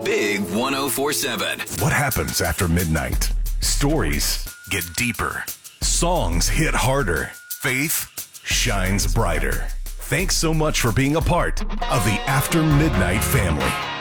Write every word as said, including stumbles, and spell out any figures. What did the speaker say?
Big one oh four seven. What happens after midnight? Stories get deeper. Songs hit harder. Faith shines brighter. Thanks so much for being a part of the After Midnight family.